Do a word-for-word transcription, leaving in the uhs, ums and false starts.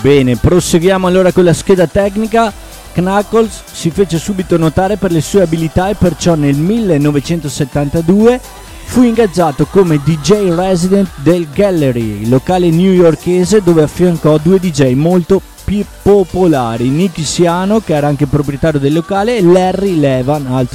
Bene, proseguiamo allora con la scheda tecnica. Knuckles si fece subito notare per le sue abilità e perciò nel millenovecentosettantadue fu ingaggiato come D J resident del Gallery, locale newyorkese, dove affiancò due D J molto più popolari, Nicky Siano, che era anche proprietario del locale, e Larry Levan, altro